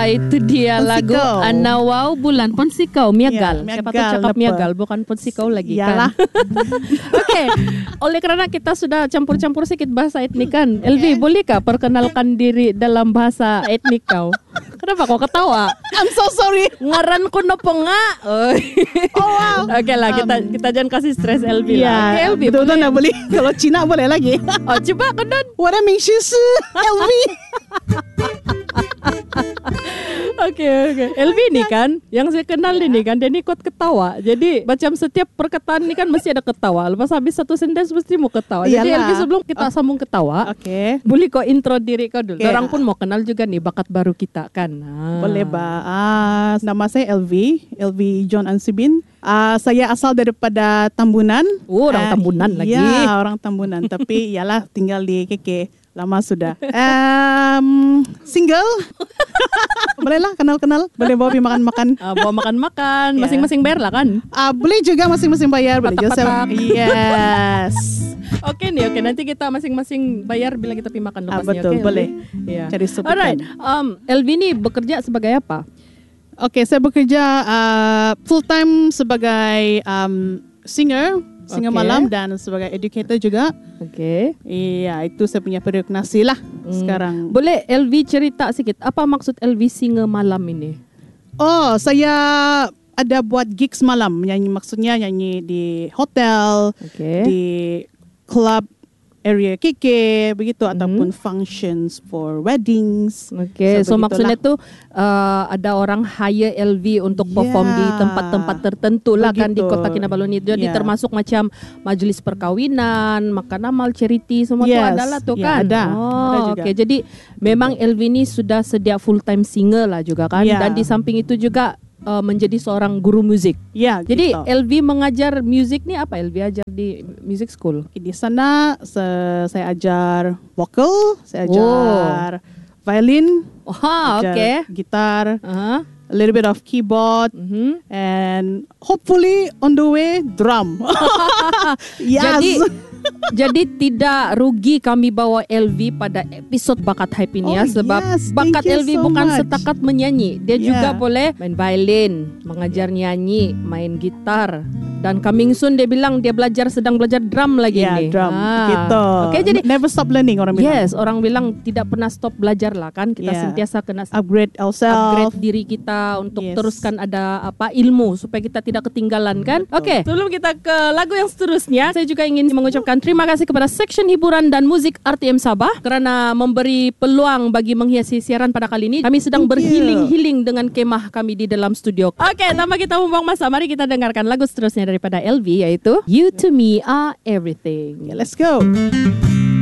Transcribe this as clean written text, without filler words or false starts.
itu dia lagu Ponsikau. Anawau Bulan Ponsikau Miagal. Ya, Siapa tuh Miagal, cakap apa? Miagal bukan Ponsikau lagi Yalah. kan. Okey. Oleh kerana kita sudah campur-campur sedikit bahasa etnik kan. Elvi, bolehkah perkenalkan diri dalam bahasa etnik kau? Kenapa kau ketawa? I'm so sorry. Ngaran ko na po nga. Oh wow. Okay lah, kita jangan kasih stres Elvi lah. Okay, Ya, Elvi, betul-betul nak boleh. Kalau Cina boleh lagi. Oh, coba kan dan. 我的名字是 LV。 Okay. Elvi ni kan, yang saya kenal ni kan, dia ni kuat ketawa. Jadi macam setiap perkataan ni kan mesti ada ketawa. Lepas habis satu sentence mesti mau ketawa. Jadi Iyalah. Elvi, sebelum kita sambung ketawa, Okay. boleh kau intro diri kau dulu. Okay. Orang pun mau kenal juga nih bakat baru kita kan. Boleh ba? Nama saya LV John Ansibin. Saya asal daripada Tambunan. Oh, orang Tambunan lagi. Ya, orang Tambunan. Tapi yalah tinggal di KK. Lama sudah. Single. Boleh lah kenal-kenal. Boleh bawa pergi makan-makan. Bawa makan-makan, masing-masing bayar lah kan. Boleh juga masing-masing bayar. Boleh juga saya. Patak-patak. Yes. Oke nih, oke. Nanti kita masing-masing bayar bila kita pergi makan lepasnya. Betul, okay, boleh. Iya. Cari sup Alright. ikan. Elvi ni bekerja sebagai apa? Okay, saya bekerja full time sebagai singer Okay. malam dan sebagai educator juga. Oke. Iya, itu saya punya periuk-nasi lah sekarang. Boleh Elvi cerita sikit apa maksud Elvi singa malam ini? Oh, saya ada buat gigs malam. Maksudnya nyanyi di hotel, Oke. di club area KK begitu ataupun functions for weddings. Oke, so maksudnya tu ada orang hire LV untuk perform di tempat-tempat tertentu lah kan di Begitu. Kota Kinabalu ni. Jadi Yeah. termasuk macam majlis perkawinan, makan amal, charity semua tu Yes. adalah tu Ya, kan. ada. Oh, Ada juga. okey. Jadi memang LV ni sudah sedia full time singer lah juga kan. Ya. Dan di samping itu juga menjadi seorang guru muzik. Ya, Jadi gitu. LV mengajar muzik ni apa? LV ajar di music school. Di sana saya ajar vokal, saya ajar violin, Wah, ajar okey. gitar, Aha. a little bit of keyboard, Mhm. and hopefully on the way drum. Yes. Jadi tidak rugi kami bawa LV pada episod Bakat Hype ini ya, Oh, sebab yes. bakat Thank you LV so bukan much. setakat menyanyi, dia Yeah. juga boleh main violin, mengajar nyanyi, main gitar, dan coming soon dia bilang dia sedang belajar drum lagi Ya, nih. drum. Gitu. Oke, jadi Never stop learning orang bilang. yes, orang bilang tidak pernah stop belajar lah kan. Kita Yeah. sentiasa kena Upgrade ourselves. upgrade diri kita untuk Yes. teruskan ada ilmu supaya kita tidak ketinggalan kan. Oke, sebelum kita ke lagu yang seterusnya, saya juga ingin mengucapkan terima kasih kepada Section Hiburan dan Muzik RTM Sabah kerana memberi peluang bagi menghiasi siaran pada kali ini. Kami sedang Thank you. berhealing-healing dengan kemah kami di dalam studio. Oke, tanpa kita membuang masa, mari kita dengarkan lagu seterusnya daripada LV, yaitu You To Me Are Everything. Okay, let's go.